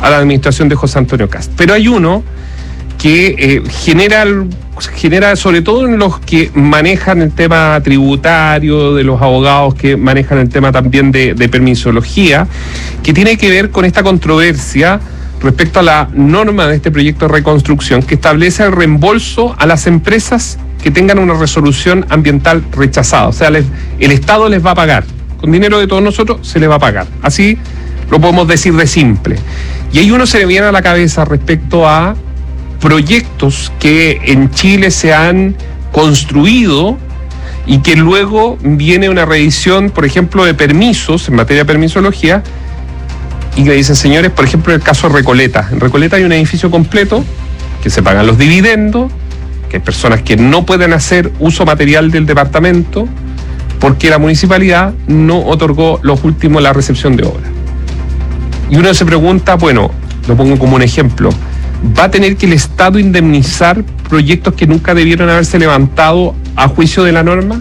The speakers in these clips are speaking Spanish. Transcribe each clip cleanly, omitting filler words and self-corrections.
a la administración de José Antonio Kast. Pero hay uno que genera, sobre todo en los que manejan el tema tributario, de los abogados que manejan el tema también de permisología, que tiene que ver con esta controversia respecto a la norma de este proyecto de reconstrucción que establece el reembolso a las empresas que tengan una resolución ambiental rechazada. O sea, el Estado les va a pagar. Con dinero de todos nosotros se les va a pagar. Así lo podemos decir de simple. Y ahí uno se le viene a la cabeza respecto a proyectos que en Chile se han construido y que luego viene una revisión, por ejemplo, de permisos en materia de permisología, y que dicen, señores, por ejemplo, el caso de Recoleta. En Recoleta hay un edificio completo que se pagan los dividendos, que hay personas que no pueden hacer uso material del departamento porque la municipalidad no otorgó la recepción de obra. Y uno se pregunta, bueno, lo pongo como un ejemplo, ¿va a tener que el Estado indemnizar proyectos que nunca debieron haberse levantado a juicio de la norma?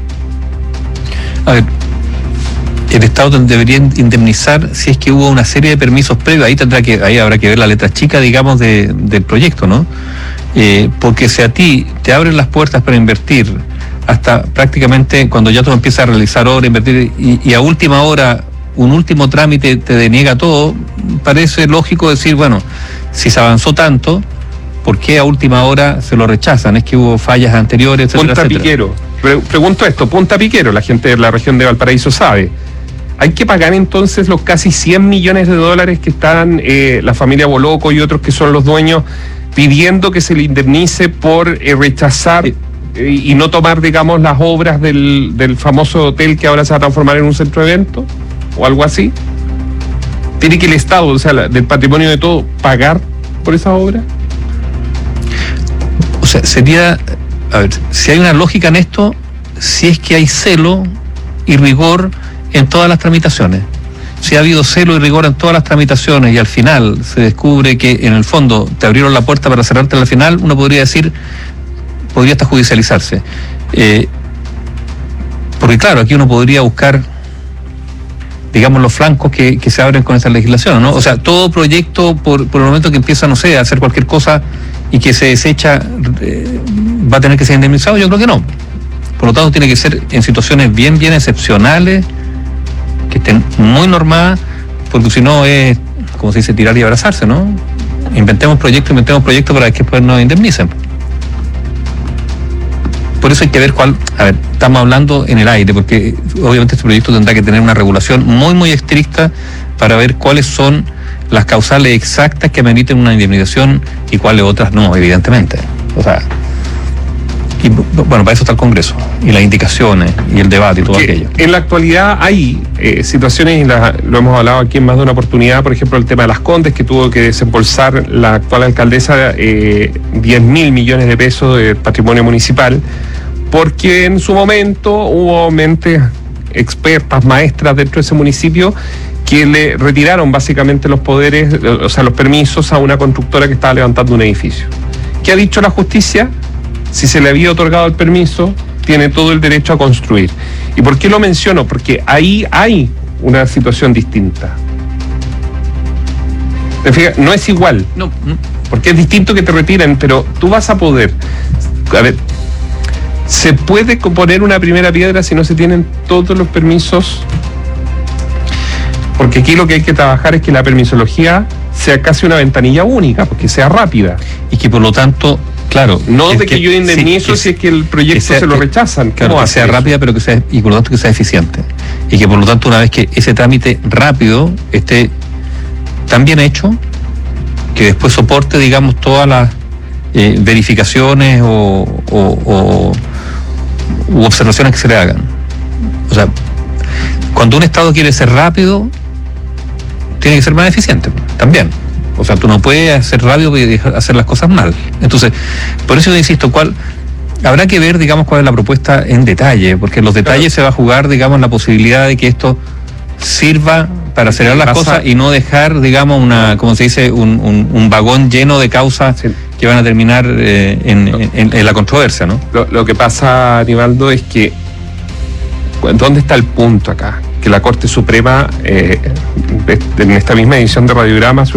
A ver, el Estado debería indemnizar si es que hubo una serie de permisos previos. Ahí habrá que ver la letra chica, digamos, del proyecto, ¿no? Porque si a ti te abren las puertas para invertir hasta prácticamente cuando ya tú empiezas a realizar obra, invertir, y a última hora un último trámite te deniega todo, parece lógico decir, bueno, si se avanzó tanto, ¿por qué a última hora se lo rechazan? Es que hubo fallas anteriores, etcétera, Punta Piquero. Pregunto esto, Punta Piquero, la gente de la región de Valparaíso sabe. ¿Hay que pagar entonces los casi 100 millones de dólares que están la familia Boloco y otros que son los dueños pidiendo que se le indemnice por rechazar y no tomar, digamos, las obras del famoso hotel que ahora se va a transformar en un centro de eventos o algo así? ¿Tiene que el Estado, o sea, del patrimonio de todo, pagar por esa obra? O sea, sería, a ver, si hay una lógica en esto, si es que hay celo y rigor en todas las tramitaciones. Si ha habido celo y rigor en todas las tramitaciones y al final se descubre que en el fondo te abrieron la puerta para cerrarte al final, uno podría decir, podría hasta judicializarse. Porque claro, aquí uno podría buscar, digamos, los flancos que se abren con esa legislación, ¿no? O sea, todo proyecto, por el momento que empieza, no sé, a hacer cualquier cosa y que se desecha, va a tener que ser indemnizado. Yo creo que no. Por lo tanto, tiene que ser en situaciones bien excepcionales, que estén muy normadas, porque si no es, como se dice, tirar y abrazarse, ¿no? Inventemos proyectos para que después nos indemnicen. Por eso hay que ver cuál, a ver, estamos hablando en el aire, porque obviamente este proyecto tendrá que tener una regulación muy estricta para ver cuáles son las causales exactas que ameriten una indemnización y cuáles otras no, evidentemente. O sea, y bueno, para eso está el Congreso, y las indicaciones, y el debate, y todo aquello. En la actualidad hay situaciones, y lo hemos hablado aquí en más de una oportunidad, por ejemplo, el tema de Las Condes, que tuvo que desembolsar la actual alcaldesa 10.000 millones de pesos de patrimonio municipal, porque en su momento hubo mentes expertas, maestras dentro de ese municipio, que le retiraron básicamente los poderes, o sea, los permisos a una constructora que estaba levantando un edificio. ¿Qué ha dicho la justicia? Si se le había otorgado el permiso, tiene todo el derecho a construir. ¿Y por qué lo menciono? Porque ahí hay una situación distinta. No es igual. No. Porque es distinto que te retiren, pero tú vas a poder... A ver, ¿se puede poner una primera piedra si no se tienen todos los permisos? Porque aquí lo que hay que trabajar es que la permisología sea casi una ventanilla única, porque sea rápida. Y que por lo tanto... Claro, no de que yo indemnizo si es que el proyecto se lo rechazan. Claro, que sea rápida, pero que sea, y por lo tanto que sea eficiente. Y que por lo tanto, una vez que ese trámite rápido esté tan bien hecho, que después soporte, digamos, todas las verificaciones u observaciones que se le hagan. O sea, cuando un Estado quiere ser rápido, tiene que ser más eficiente también. O sea, tú no puedes hacer rápido y hacer las cosas mal. Entonces, por eso yo insisto, habrá que ver, digamos, cuál es la propuesta en detalle, porque en los detalles se va a jugar, digamos, la posibilidad de que esto sirva para acelerar las cosas y no dejar, digamos, como se dice, un vagón lleno de causas que van a terminar en la controversia, ¿no? Lo que pasa, Aníbaldo, es que ¿dónde está el punto acá? Que la Corte Suprema, en esta misma edición de Radiogramas,